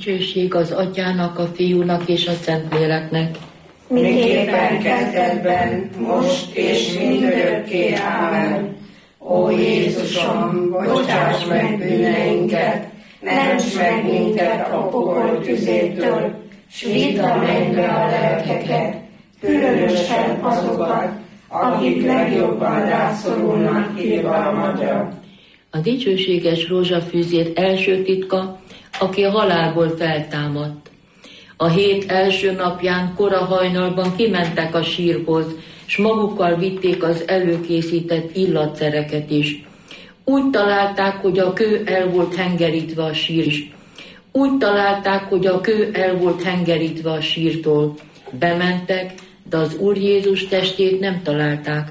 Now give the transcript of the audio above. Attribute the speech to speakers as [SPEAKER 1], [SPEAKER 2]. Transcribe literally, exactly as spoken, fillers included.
[SPEAKER 1] Dicsőség az Atyának, a Fiúnak és a Szentléleknek.
[SPEAKER 2] Miképpen kezdetben, most és mindörökké. Ámen. Ó Jézusom, bocsáss meg bűneinket, ments meg minket a pokol tüzétől, s vidd a mennybe a lelkeket, különösen azokat, akik legjobban rászorulnak irgalmadra.
[SPEAKER 1] A dicsőséges rózsafűzér első titka, aki a halálból feltámadt. A hét első napján kora hajnalban kimentek a sírhoz, s magukkal vitték az előkészített illatszereket is. Úgy találták, hogy a kő el volt hengerítve a sír is. Úgy találták, hogy a kő el volt hengerítve a sírtól. Bementek, de az Úr Jézus testét nem találták.